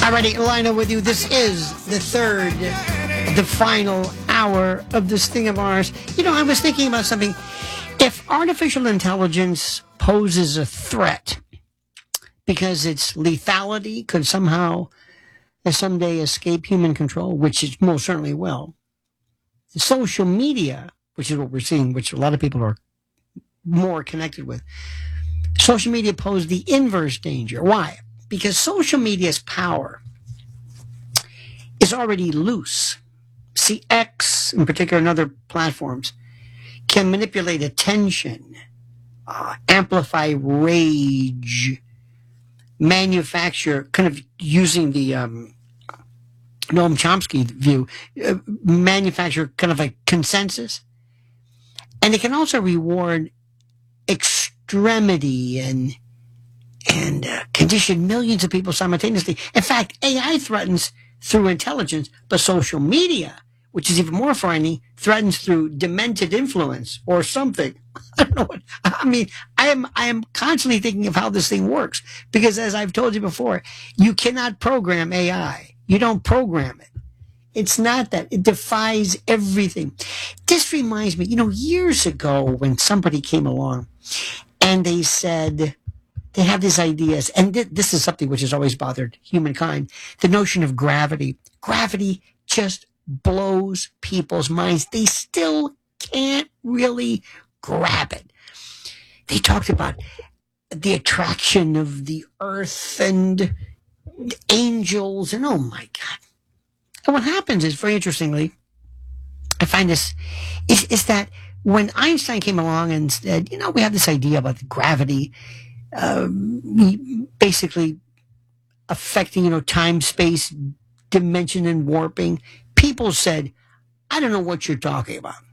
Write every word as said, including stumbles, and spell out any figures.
Alrighty, Lionel with you. This is the third, the final hour of this thing of ours. You know, I was thinking about something. If artificial intelligence poses a threat because its lethality could somehow someday escape human control, which it most certainly will, social media, which is what we're seeing, which a lot of people are more connected with, social media pose the inverse danger. Why? Because social media's power is already loose. See, X, in particular, and other platforms, can manipulate attention, uh, amplify rage, manufacture, kind of using the um, Noam Chomsky view, uh, manufacture kind of a consensus. And it can also reward extremity and and uh, condition millions of people simultaneously. In fact, A I threatens through intelligence, but social media, which is even more frightening, threatens through demented influence or something. I don't know what, I mean, I am, I am constantly thinking of how this thing works, because as I've told you before, you cannot program A I. You don't program it. It's not that. It defies everything. This reminds me, you know, years ago when somebody came along and they said, they have these ideas, and th- this is something which has always bothered humankind, the notion of gravity. Gravity just blows people's minds. They still can't really grab it. They talked about the attraction of the earth and angels, and oh my God. And what happens is, very interestingly, I find this, is, is that when Einstein came along and said, you know, we have this idea about gravity, um, basically affecting, you know, time, space, dimension, and warping, people said, I don't know what you're talking about.